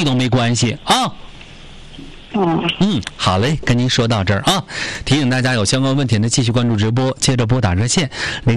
地都没关系啊。好嘞，跟您说到这儿啊。提醒大家有相关问题呢，继续关注直播，接着拨打热线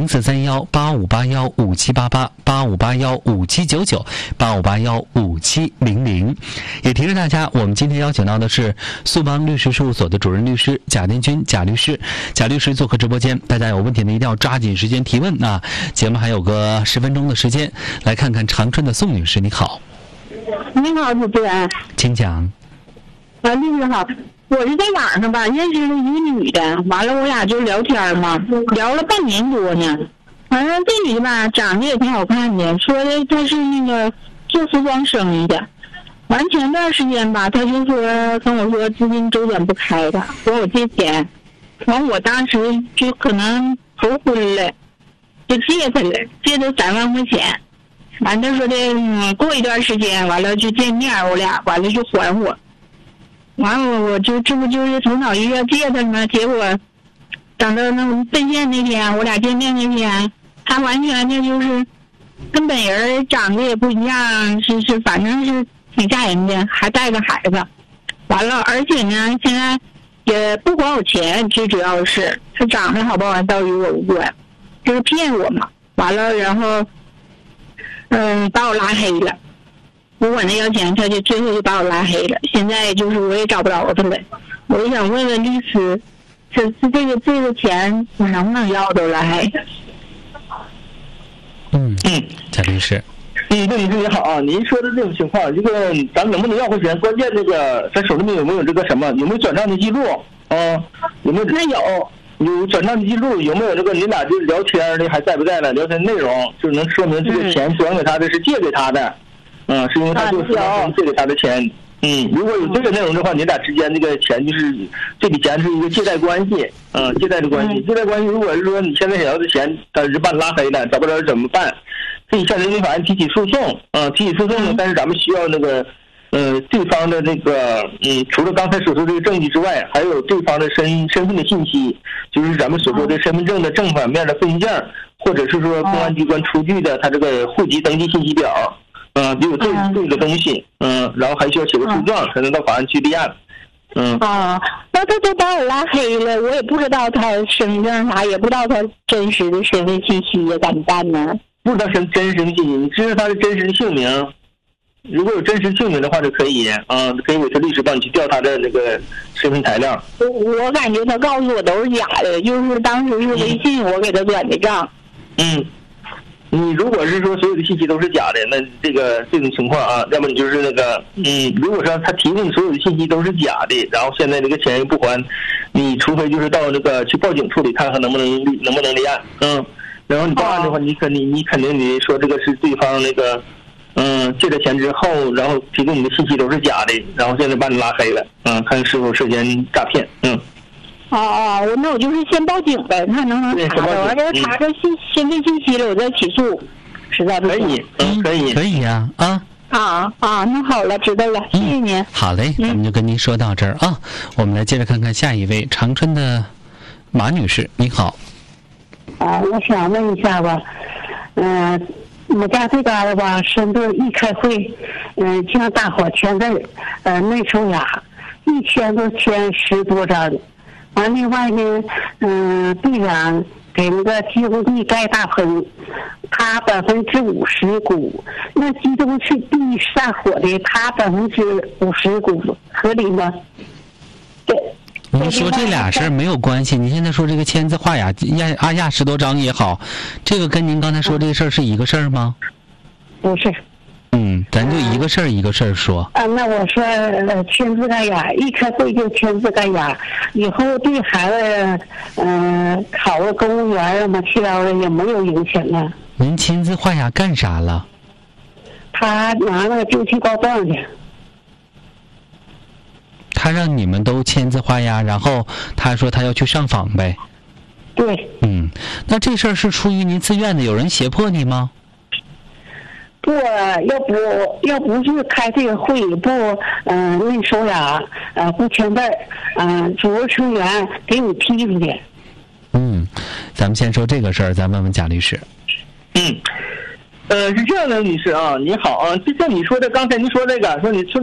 0431858157888581579985815700。也提示大家，我们今天邀请到的是速邦律师事务所的主任律师贾殿军贾律师，贾律师做客直播间，大家有问题呢一定要抓紧时间提问啊。节目还有个10分钟的时间，来看看长春的宋女士，你好。 你好，主持人， 请讲。 律师好，我是在网上吧认识了一个女的，完了我俩就聊天嘛，聊了半年多呢。完了这女的吧长得也挺好看的，说的她是那个做服装生意的。完前段时间吧，她就说跟我说资金周转不开的，说我借钱。完我当时就可能头昏了，就借她了，借她3万块钱。完她说的过一段时间完了就见面，我俩完了就还我。完了我这不就是头脑一热借他吗？结果等到那奔现那天，我俩见面那天，他完全的就是跟本人长得也不一样，是反正是挺吓人的，还带个孩子。完了，而且呢，现在也不还我钱，最主要是他长得好不好倒与我无关，就是骗我嘛。完了，然后把我拉黑了。我管他要钱，他就最后就把我拉黑了。现在就是我也找不着他了，我就想问问律师，这个钱我能不能要得来？ 贾律师。 对，律师你好啊，您说的这种情况，这个咱能不能要回钱？关键这个咱手里面有没有这个什么？有没有转账的记录啊？有没有？ 那有转账的记录，有没有这个你俩就是聊天的还在不在了？聊天内容就能说明这个钱转给他的是借给他的。是因为他做服装生意借给他的钱。如果有这个内容的话，你俩之间这个钱就是这笔钱是一个借贷关系。借贷的关系，借贷关系如果是说你现在想要的钱，但是把你拉黑了，找不着怎么办？可以向人民法院提起诉讼。提起诉讼呢，但是咱们需要那个对方的那个除了刚才所说这个证据之外，还有对方的身份的信息，就是咱们所说的身份证的正反面的复印件，或者是说公安机关出具的他这个户籍登记信息表。得有这个东西，然后还需要写个诉状才能到法院去立案。 那他都把我拉黑了，我也不知道他身份证啥，也不知道他真实的身份信息，怎么办呢？ 不知道真实的信息，你知道他的真实的姓名。如果有真实姓名的话就可以，可以委托律师帮你去调他的那个身份材料。 我感觉他告诉我都是假的，就是当时是微信我给他转的账。 你如果是说所有的信息都是假的，那这种情况啊，要么你就是那个，如果说他提供所有的信息都是假的，然后现在这个钱又不还，你除非就是到那个去报警处理，看看能不能立案，然后你报案的话，你肯定你说这个是对方那个，借了钱之后，然后提供你的信息都是假的，然后现在把你拉黑了，看是否涉嫌诈骗， 那我就是先报警呗，看能不能查着，完了查着身份信息了，我再起诉，实在不行。 可以呀， 那好了，知道了，谢谢您。 好嘞，咱们就跟您说到这儿啊。我们来接着看看下一位，长春的马女士，你好。 我想问一下吧，我家这嘎达吧，深度一开会，叫大伙签字，内抽牙，一签都签10多张。完，另外呢，队长给那个机动地盖大棚，他50%股，那机动地上火的，他50%股，合理吗？对。 你说这俩事儿没有关系，你现在说这个签字画押10多张也好，这个跟您刚才说这个事儿是一个事儿吗？ 不是。 咱就一个事儿一个事儿说。 那我说签字盖押，一开会就签字盖押，以后对孩子考个公务员什么去了也没有影响啊。 您签字画押干啥了？ 他拿了就去告状去。 他让你们都签字画押，然后他说他要去上访呗。 对。 那这事儿是出于您自愿的，有人胁迫你吗？ 不，要不是开这个会，不内收押，不签字，组织成员给你踢出去。 咱们先说这个事儿，咱问问贾律师。 是这样的，女士啊，你好啊，就像你说的，刚才您说那个，说你